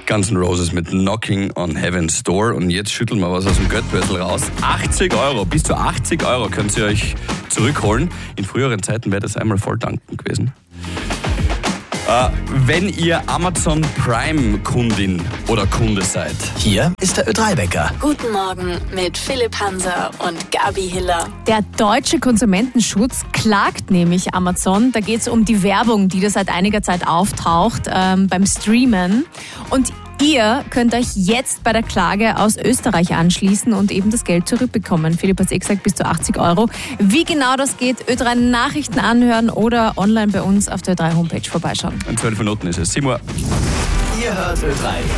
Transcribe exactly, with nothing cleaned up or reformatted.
Guns N' Roses mit Knocking on Heaven's Door. Und jetzt schütteln wir was aus dem Geldbörsel raus. achtzig Euro, bis zu achtzig Euro könnt ihr euch zurückholen. In früheren Zeiten wäre das einmal voll danken gewesen. Äh, wenn ihr Amazon Prime Kundin oder Kunde seid. Hier ist der Ö drei Wecker. Guten Morgen mit Philipp Hanser und Gabi Hiller. Der deutsche Konsumentenschutz klagt nämlich Amazon. Da geht es um die Werbung, die da seit einiger Zeit auftaucht ähm, beim Streamen. Und ihr könnt euch jetzt bei der Klage aus Österreich anschließen und eben das Geld zurückbekommen. Philipp hat eh gesagt, bis zu achtzig Euro. Wie genau das geht, Ö drei Nachrichten anhören oder online bei uns auf der Ö drei Homepage vorbeischauen. In zwölf Minuten ist es sieben Uhr. Ihr hört Ö drei.